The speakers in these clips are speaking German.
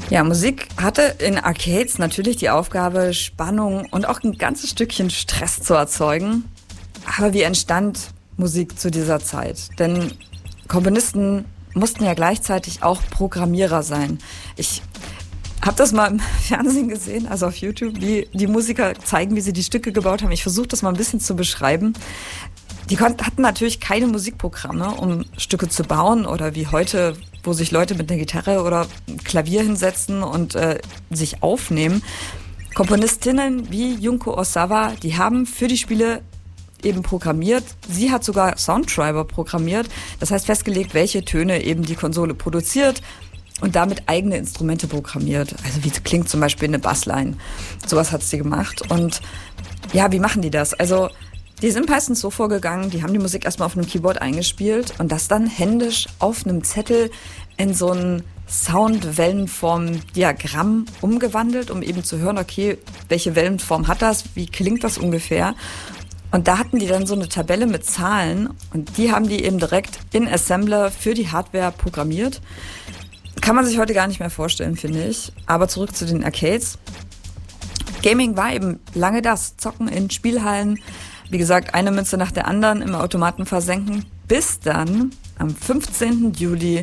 Ja, Musik hatte in Arcades natürlich die Aufgabe, Spannung und auch ein ganzes Stückchen Stress zu erzeugen. Aber wie entstand Musik zu dieser Zeit? Denn Komponisten mussten ja gleichzeitig auch Programmierer sein. Ich habe das mal im Fernsehen gesehen, also auf YouTube, wie die Musiker zeigen, wie sie die Stücke gebaut haben. Ich versuche das mal ein bisschen zu beschreiben. Die hatten natürlich keine Musikprogramme, um Stücke zu bauen oder wie heute, wo sich Leute mit einer Gitarre oder einem Klavier hinsetzen und sich aufnehmen. Komponistinnen wie Junko Osawa, die haben für die Spiele eben programmiert. Sie hat sogar Soundtreiber programmiert, das heißt festgelegt, welche Töne eben die Konsole produziert und damit eigene Instrumente programmiert. Also wie klingt zum Beispiel eine Bassline. Sowas hat sie gemacht. Und ja, wie machen die das? Also die sind meistens so vorgegangen, die haben die Musik erstmal auf einem Keyboard eingespielt und das dann händisch auf einem Zettel in so ein Soundwellenform-Diagramm umgewandelt, um eben zu hören, okay, welche Wellenform hat das, wie klingt das ungefähr? Und da hatten die dann so eine Tabelle mit Zahlen und die haben die eben direkt in Assembler für die Hardware programmiert. Kann man sich heute gar nicht mehr vorstellen, finde ich. Aber zurück zu den Arcades. Gaming war eben lange das. Zocken in Spielhallen. Wie gesagt, eine Münze nach der anderen im Automaten versenken. Bis dann am 15. Juli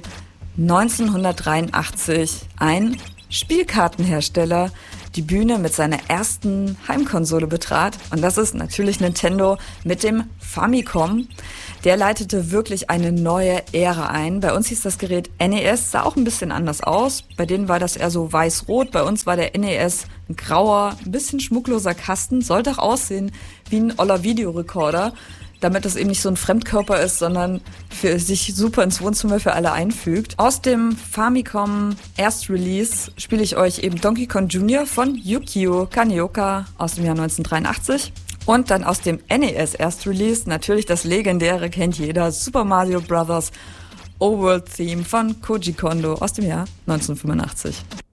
1983 ein Spielkartenhersteller die Bühne mit seiner ersten Heimkonsole betrat. Und das ist natürlich Nintendo mit dem Famicom. Der leitete wirklich eine neue Ära ein. Bei uns hieß das Gerät NES, sah auch ein bisschen anders aus. Bei denen war das eher so weiß-rot. Bei uns war der NES ein grauer, ein bisschen schmuckloser Kasten. Sollte auch aussehen wie ein oller Videorekorder, damit das eben nicht so ein Fremdkörper ist, sondern für sich super ins Wohnzimmer für alle einfügt. Aus dem Famicom Erstrelease spiele ich euch eben Donkey Kong Jr. von Yukio Kaneoka aus dem Jahr 1983. Und dann aus dem NES Erstrelease natürlich das legendäre, kennt jeder, Super Mario Bros. Overworld Theme von Koji Kondo aus dem Jahr 1985.